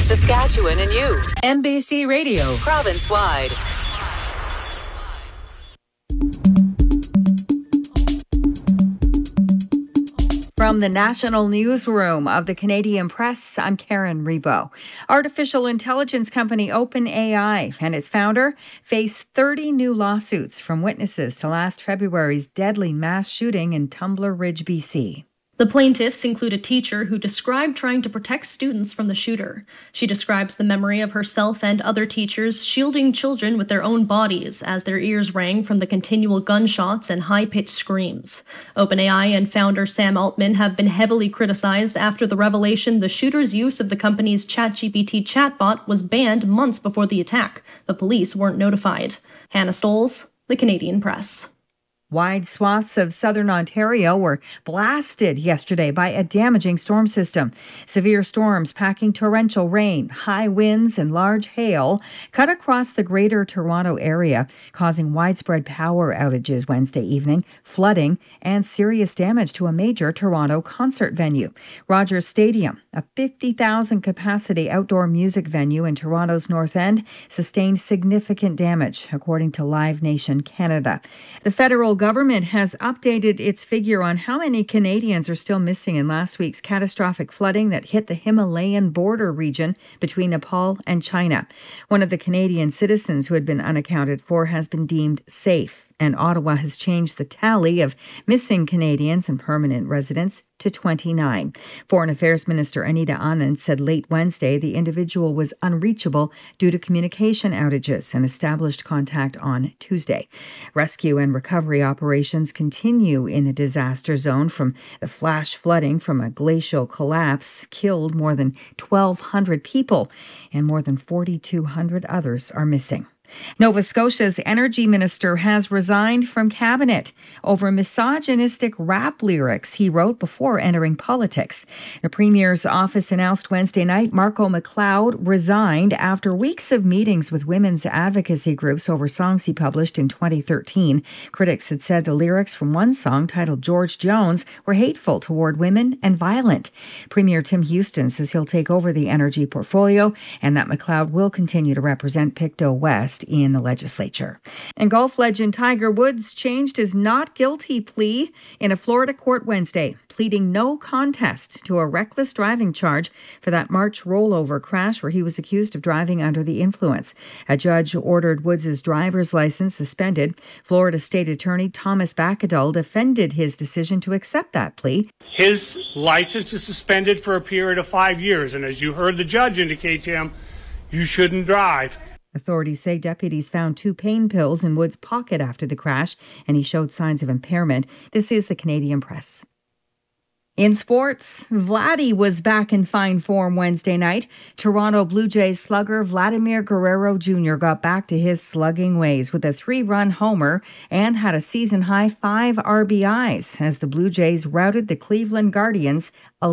Saskatchewan and you. MBC Radio, province-wide. From the National Newsroom of the Canadian Press, I'm Karen Rebo. Artificial intelligence company OpenAI and its founder face 30 new lawsuits from witnesses to last February's deadly mass shooting in Tumbler Ridge, BC. The plaintiffs include a teacher who described trying to protect students from the shooter. She describes the memory of herself and other teachers shielding children with their own bodies as their ears rang from the continual gunshots and high-pitched screams. OpenAI and founder Sam Altman have been heavily criticized after the revelation the shooter's use of the company's ChatGPT chatbot was banned months before the attack. The police weren't notified. Hannah Stolz, The Canadian Press. Wide swaths of southern Ontario were blasted yesterday by a damaging storm system. Severe storms packing torrential rain, high winds, and large hail cut across the greater Toronto area, causing widespread power outages Wednesday evening, flooding, and serious damage to a major Toronto concert venue. Rogers Stadium, a 50,000-capacity outdoor music venue in Toronto's North End, sustained significant damage, according to Live Nation Canada. The federal government has updated its figure on how many Canadians are still missing in last week's catastrophic flooding that hit the Himalayan border region between Nepal and China. One of the Canadian citizens who had been unaccounted for has been deemed safe, and Ottawa has changed the tally of missing Canadians and permanent residents to 29. Foreign Affairs Minister Anita Anand said late Wednesday the individual was unreachable due to communication outages and established contact on Tuesday. Rescue and recovery operations continue in the disaster zone from the flash flooding from a glacial collapse killed more than 1,200 people, and more than 4,200 others are missing. Nova Scotia's energy minister has resigned from cabinet over misogynistic rap lyrics he wrote before entering politics. The premier's office announced Wednesday night Marco McLeod resigned after weeks of meetings with women's advocacy groups over songs he published in 2013. Critics had said the lyrics from one song titled George Jones were hateful toward women and violent. Premier Tim Houston says he'll take over the energy portfolio and that McLeod will continue to represent Pictou West in the legislature. And golf legend Tiger Woods changed his not guilty plea in a Florida court Wednesday, pleading no contest to a reckless driving charge for that March rollover crash where he was accused of driving under the influence. A judge ordered Woods' driver's license suspended. Florida State Attorney Thomas Bacadol defended his decision to accept that plea. His license is suspended for a period of 5 years, and as you heard the judge indicate to him, you shouldn't drive. Authorities say deputies found 2 pain pills in Wood's pocket after the crash, and he showed signs of impairment. This is the Canadian Press. In sports, Vladdy was back in fine form Wednesday night. Toronto Blue Jays slugger Vladimir Guerrero Jr. got back to his slugging ways with a 3-run homer and had a season-high 5 RBIs as the Blue Jays routed the Cleveland Guardians